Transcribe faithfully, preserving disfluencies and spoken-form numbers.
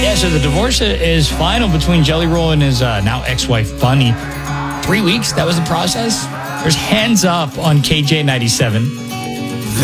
Yeah, so the divorce is final between Jelly Roll and his uh, now ex-wife, Bunny. Three weeks, that was the process. There's hands up on K J ninety-seven.